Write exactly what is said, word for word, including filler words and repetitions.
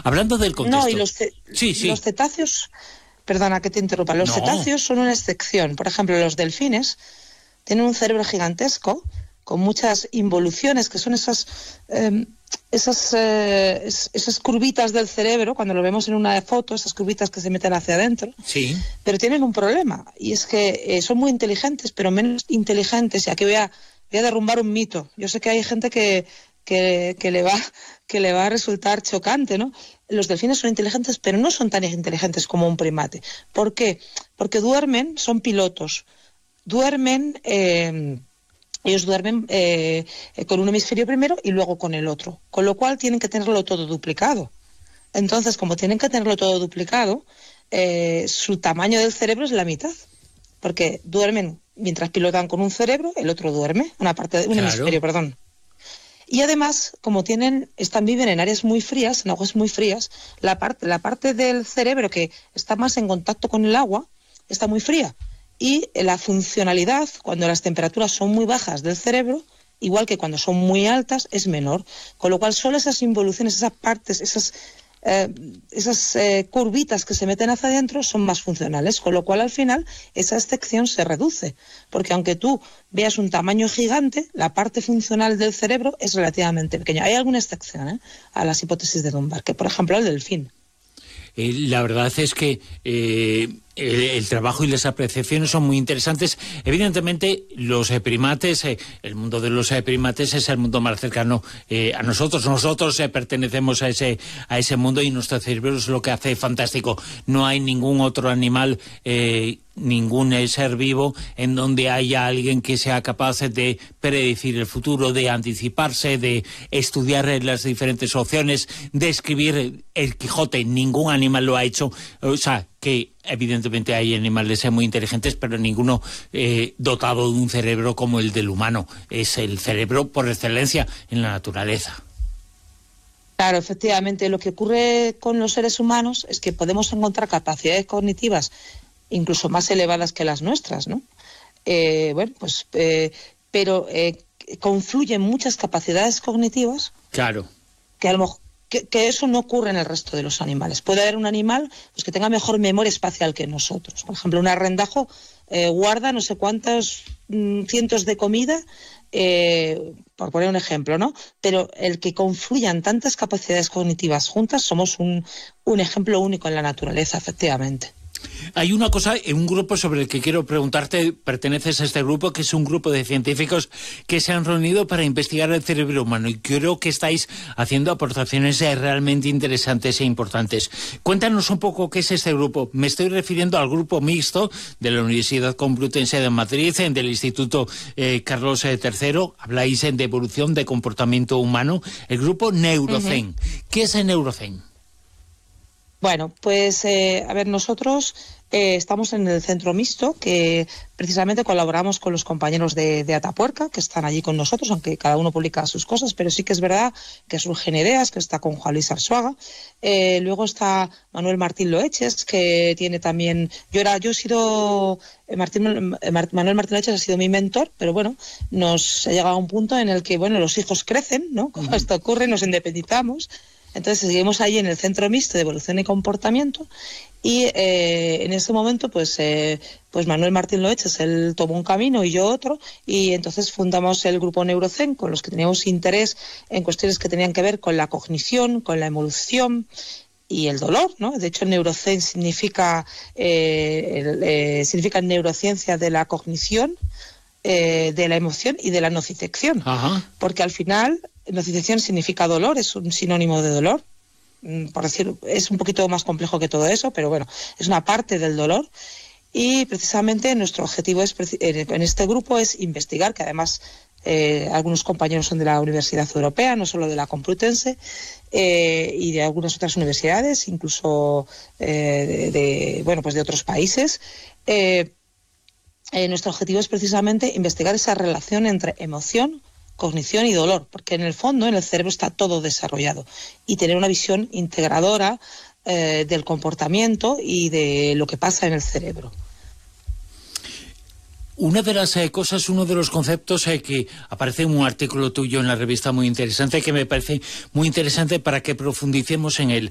Hablando del contexto... No, y los, ce sí, sí. los cetáceos... Perdona que te interrumpa. Los no. cetáceos son una excepción. Por ejemplo, los delfines tienen un cerebro gigantesco con muchas involuciones, que son esas eh, esas eh, esas curvitas del cerebro, cuando lo vemos en una foto, esas curvitas que se meten hacia adentro. Sí. Pero tienen un problema, y es que eh, son muy inteligentes, pero menos inteligentes. Y aquí voy a, voy a derrumbar un mito. Yo sé que hay gente que, que, que, le va, que le va a resultar chocante, ¿no? Los delfines son inteligentes, pero no son tan inteligentes como un primate. ¿Por qué? Porque duermen, son pilotos. Duermen... Eh, Ellos duermen eh, con un hemisferio primero y luego con el otro, con lo cual tienen que tenerlo todo duplicado. Entonces, como tienen que tenerlo todo duplicado, eh, su tamaño del cerebro es la mitad, porque duermen mientras pilotan con un cerebro, el otro duerme, una parte de un claro. hemisferio, perdón. Y además, como tienen, están viven en áreas muy frías, en aguas muy frías, la parte, la parte del cerebro que está más en contacto con el agua está muy fría. Y la funcionalidad, cuando las temperaturas son muy bajas del cerebro, igual que cuando son muy altas, es menor. Con lo cual, solo esas involuciones, esas partes, esas, eh, esas eh, curvitas que se meten hacia adentro son más funcionales. Con lo cual, al final, esa excepción se reduce. Porque aunque tú veas un tamaño gigante, la parte funcional del cerebro es relativamente pequeña. Hay alguna excepción ¿eh? a las hipótesis de Dunbar, que por ejemplo el delfín. Eh, la verdad es que eh, el, el trabajo y las apreciaciones son muy interesantes. Evidentemente, los eh, primates, eh, el mundo de los eh, primates es el mundo más cercano eh, a nosotros. Nosotros eh, pertenecemos a ese, a ese mundo y nuestro cerebro es lo que hace fantástico. No hay ningún otro animal... Eh, ningún ser vivo en donde haya alguien que sea capaz de predecir el futuro, de anticiparse, de estudiar las diferentes opciones, de escribir el Quijote. Ningún animal lo ha hecho. O sea, que evidentemente hay animales muy inteligentes, pero ninguno eh, dotado de un cerebro como el del humano. Es el cerebro por excelencia en la naturaleza. Claro, efectivamente. Lo que ocurre con los seres humanos es que podemos encontrar capacidades cognitivas incluso más elevadas que las nuestras, ¿no? Eh, bueno, pues, eh, pero eh, confluyen muchas capacidades cognitivas. Claro. Que a lo mejor que, que eso no ocurre en el resto de los animales. Puede haber un animal pues, que tenga mejor memoria espacial que nosotros. Por ejemplo, un arrendajo eh, guarda no sé cuántos mm, cientos de comida, eh, por poner un ejemplo, ¿no? Pero el que confluyan tantas capacidades cognitivas juntas, somos un, un ejemplo único en la naturaleza, efectivamente. Hay una cosa, un grupo sobre el que quiero preguntarte, perteneces a este grupo, que es un grupo de científicos que se han reunido para investigar el cerebro humano, y creo que estáis haciendo aportaciones realmente interesantes e importantes. Cuéntanos un poco qué es este grupo. Me estoy refiriendo al grupo mixto de la Universidad Complutense de Madrid, del Instituto eh, Carlos tercero. Habláis de evolución de comportamiento humano. El grupo Neurocen. Uh-huh. ¿Qué es el Neurocen? Bueno, pues, eh, a ver, nosotros eh, estamos en el centro mixto, que precisamente colaboramos con los compañeros de, de Atapuerca, que están allí con nosotros, aunque cada uno publica sus cosas, pero sí que es verdad que surgen ideas, que está con Juan Luis Arzuaga. Eh, luego está Manuel Martín Loeches, que tiene también... Yo era, yo he sido... Martín, Manuel Martín Loeches ha sido mi mentor, pero bueno, nos ha llegado a un punto en el que, bueno, los hijos crecen, ¿no? Como uh-huh. esto ocurre, nos independizamos. Entonces seguimos ahí en el centro mixto de evolución y comportamiento, y eh, en ese momento pues eh, pues Manuel Martín Loeches, él tomó un camino y yo otro, y entonces fundamos el grupo Neurocen, con los que teníamos interés en cuestiones que tenían que ver con la cognición, con la evolución y el dolor, ¿no? De hecho, Neurocen significa eh, el, eh, significa neurociencia de la cognición, eh, de la emoción y de la nocicepción. Ajá. Porque al final nocicepción significa dolor, es un sinónimo de dolor, por decir, es un poquito más complejo que todo eso, pero bueno, es una parte del dolor. Y precisamente nuestro objetivo es, en este grupo, es investigar, que además eh, algunos compañeros son de la Universidad Europea, no solo de la Complutense, eh, y de algunas otras universidades, incluso eh, de, de, bueno, pues de otros países. Eh, eh, nuestro objetivo es precisamente investigar esa relación entre emoción, cognición y dolor, porque en el fondo en el cerebro está todo desarrollado, y tener una visión integradora eh, del comportamiento y de lo que pasa en el cerebro. Una de las eh, cosas, uno de los conceptos eh, que aparece en un artículo tuyo en la revista muy interesante, que me parece muy interesante para que profundicemos en él.